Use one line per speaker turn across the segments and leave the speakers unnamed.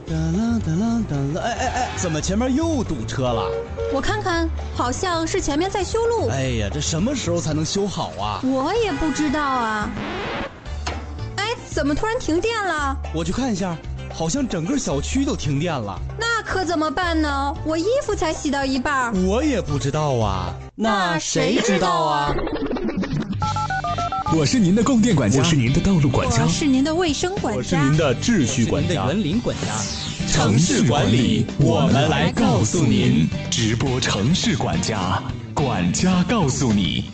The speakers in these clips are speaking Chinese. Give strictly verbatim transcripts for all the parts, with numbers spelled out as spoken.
哒啦哒啦哒啦，哎哎哎，怎么前面又堵车了？
我看看，好像是前面在修路。
哎呀，这什么时候才能修好啊？
我也不知道啊。哎，怎么突然停电了？
我去看一下，好像整个小区都停电了。
那可怎么办呢？我衣服才洗到一半。
我也不知道啊。那谁知道啊？
我是您的供电管家，我是您的道路管家，
我是您的卫生管家，
我是您的秩序管家，
您的园林管家。
城市管理，我们来告诉您。直播城市管家，管家告诉你。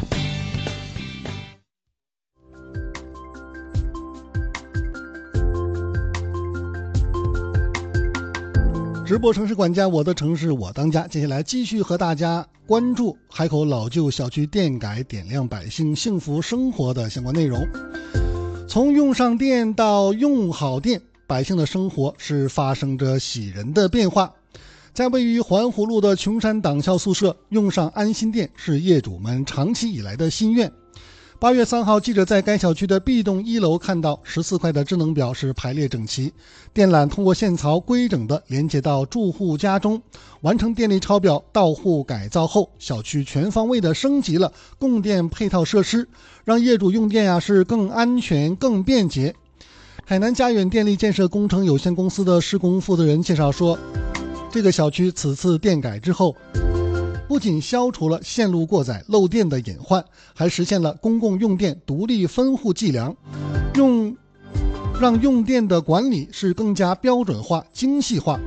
直播城市管家，我的城市我当家。接下来继续和大家关注海口老旧小区电改点亮百姓幸福生活的相关内容。从用上电到用好电，百姓的生活是发生着喜人的变化。在位于环湖路的琼山党校宿舍，用上安心电是业主们长期以来的心愿。八月三号，记者在该小区的 B 栋一楼看到十四块的智能表是排列整齐，电缆通过线槽规整地连接到住户家中。完成电力抄表到户改造后，小区全方位地升级了供电配套设施，让业主用电呀、啊、是更安全更便捷。海南家远电力建设工程有限公司的施工负责人介绍说，这个小区此次电改之后，不仅消除了线路过载漏电的隐患，还实现了公共用电独立分户计量，用让用电的管理是更加标准化精细化。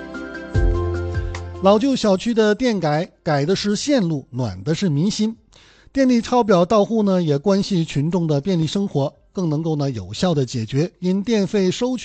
老旧小区的电改改的是线路，暖的是民心。电力抄表到户呢，也关系群众的便利生活，更能够呢有效的解决因电费收取